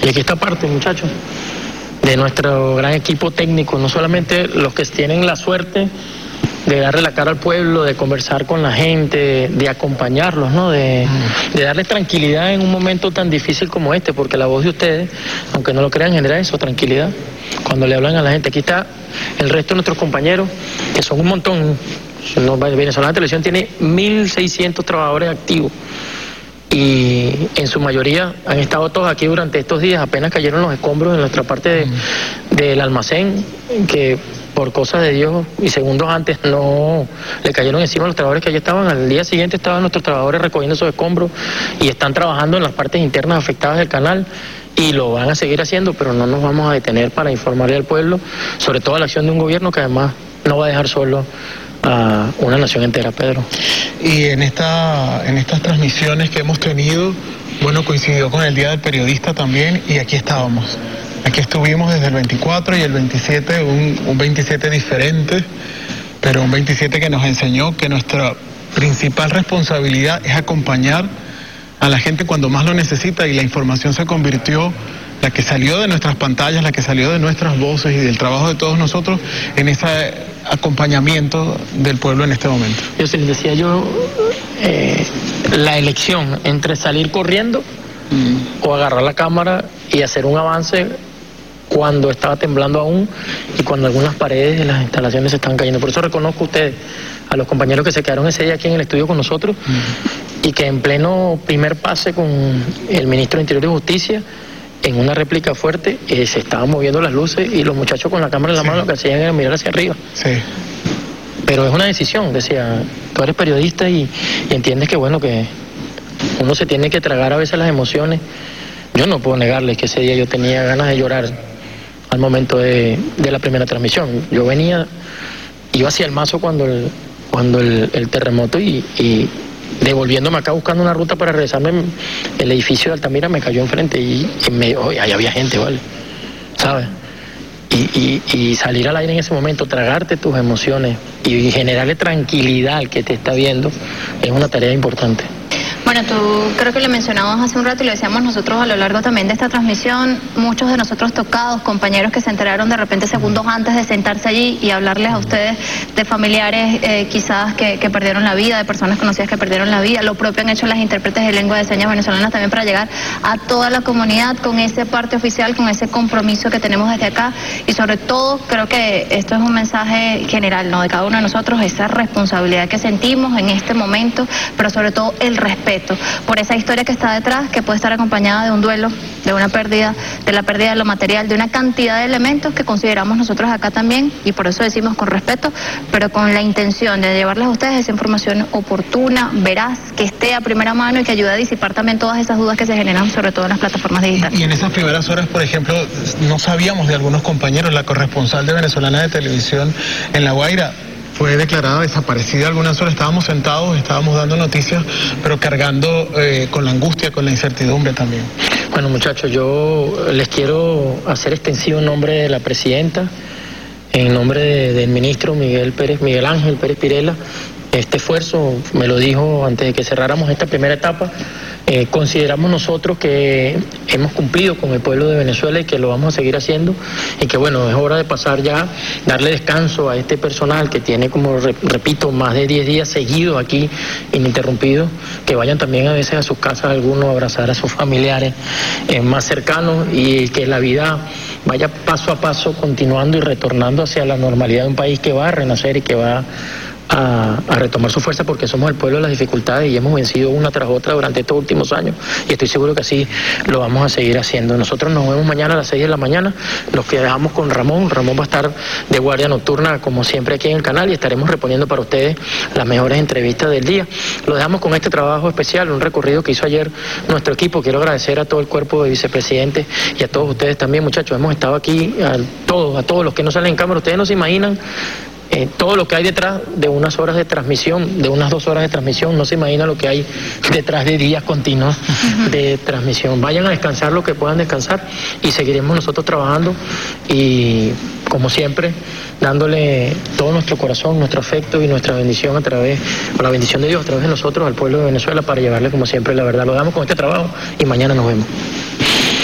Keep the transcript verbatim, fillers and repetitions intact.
Y aquí está parte, muchachos, de nuestro gran equipo técnico, no solamente los que tienen la suerte de darle la cara al pueblo, de conversar con la gente, de acompañarlos, ¿no? De, de darles tranquilidad en un momento tan difícil como este, porque la voz de ustedes, aunque no lo crean, genera eso, tranquilidad. Cuando le hablan a la gente, aquí está el resto de nuestros compañeros, que son un montón. Venezolana Televisión tiene mil seiscientos trabajadores activos y en su mayoría han estado todos aquí durante estos días. Apenas cayeron los escombros en nuestra parte de, del almacén, que por cosas de Dios y segundos antes no le cayeron encima a los trabajadores que allí estaban. Al día siguiente estaban nuestros trabajadores recogiendo esos escombros y están trabajando en las partes internas afectadas del canal y lo van a seguir haciendo, pero no nos vamos a detener para informarle al pueblo, sobre todo la acción de un gobierno que además no va a dejar solo a una nación entera, Pedro. Y en esta en estas transmisiones que hemos tenido, bueno, coincidió con el Día del Periodista también, y aquí estábamos. Aquí estuvimos desde el veinticuatro y el veintisiete, un, un veintisiete diferente, pero un veintisiete que nos enseñó que nuestra principal responsabilidad es acompañar a la gente cuando más lo necesita, y la información se convirtió, la que salió de nuestras pantallas, la que salió de nuestras voces y del trabajo de todos nosotros, en ese acompañamiento del pueblo en este momento. Yo se les decía yo, eh, la elección entre salir corriendo mm. o agarrar la cámara y hacer un avance cuando estaba temblando aún y cuando algunas paredes de las instalaciones se estaban cayendo. Por eso reconozco a ustedes, a los compañeros que se quedaron ese día aquí en el estudio con nosotros mm. y que en pleno primer pase con el ministro de Interior y Justicia, en una réplica fuerte, eh, se estaban moviendo las luces y los muchachos con la cámara en la sí. mano lo que hacían era mirar hacia arriba. Sí. Pero es una decisión, decía, tú eres periodista y, y entiendes que bueno, que uno se tiene que tragar a veces las emociones. Yo no puedo negarles que ese día yo tenía ganas de llorar al momento de, de la primera transmisión. Yo venía, iba hacia el Mazo cuando el, cuando el, el terremoto y... y devolviéndome acá buscando una ruta para regresarme, el edificio de Altamira me cayó enfrente y, y me, oh, ahí había gente, ¿vale? ¿Sabes? Y, y, y salir al aire en ese momento, tragarte tus emociones y generarle tranquilidad al que te está viendo es una tarea importante. Bueno, tú creo que le mencionabas hace un rato y lo decíamos nosotros a lo largo también de esta transmisión, muchos de nosotros tocados, compañeros que se enteraron de repente segundos antes de sentarse allí y hablarles a ustedes de familiares eh, quizás que, que perdieron la vida, de personas conocidas que perdieron la vida. Lo propio han hecho las intérpretes de lengua de señas venezolanas también para llegar a toda la comunidad con ese parte oficial, con ese compromiso que tenemos desde acá, y sobre todo creo que esto es un mensaje general, ¿no?, de cada uno de nosotros, esa responsabilidad que sentimos en este momento, pero sobre todo el respeto por esa historia que está detrás, que puede estar acompañada de un duelo, de una pérdida, de la pérdida de lo material, de una cantidad de elementos que consideramos nosotros acá también, y por eso decimos con respeto, pero con la intención de llevarles a ustedes esa información oportuna, veraz, que esté a primera mano y que ayude a disipar también todas esas dudas que se generan, sobre todo en las plataformas digitales. Y, y en esas primeras horas, por ejemplo, no sabíamos de algunos compañeros, la corresponsal de Venezolana de Televisión en La Guaira fue declarada desaparecida algunas horas. Estábamos sentados, estábamos dando noticias, pero cargando eh, con la angustia, con la incertidumbre también. Bueno, muchachos, yo les quiero hacer extensivo en nombre de la presidenta, en nombre de, del ministro Miguel Pérez, Miguel Ángel Pérez Pirela, este esfuerzo, me lo dijo antes de que cerráramos esta primera etapa. Eh, consideramos nosotros que hemos cumplido con el pueblo de Venezuela y que lo vamos a seguir haciendo, y que bueno, es hora de pasar ya, darle descanso a este personal que tiene, como re, repito, más de diez días seguidos aquí ininterrumpidos, que vayan también a veces a sus casas algunos a abrazar a sus familiares eh, más cercanos, y que la vida vaya paso a paso continuando y retornando hacia la normalidad de un país que va a renacer y que va A, a retomar su fuerza, porque somos el pueblo de las dificultades y hemos vencido una tras otra durante estos últimos años, y estoy seguro que así lo vamos a seguir haciendo. Nosotros nos vemos mañana a las seis de la mañana, los que dejamos con Ramón. Ramón va a estar de guardia nocturna como siempre aquí en el canal, y estaremos reponiendo para ustedes las mejores entrevistas del día. Lo dejamos con este trabajo especial, un recorrido que hizo ayer nuestro equipo. Quiero agradecer a todo el cuerpo de vicepresidentes y a todos ustedes también, muchachos. Hemos estado aquí, a todos, a todos los que no salen en cámara. Ustedes no se imaginan Eh, todo lo que hay detrás de unas horas de transmisión, de unas dos horas de transmisión. No se imagina lo que hay detrás de días continuos de transmisión. Vayan a descansar lo que puedan descansar, y seguiremos nosotros trabajando y, como siempre, dándole todo nuestro corazón, nuestro afecto y nuestra bendición a través, o la bendición de Dios a través de nosotros al pueblo de Venezuela, para llevarle como siempre la verdad. Lo damos con este trabajo y mañana nos vemos.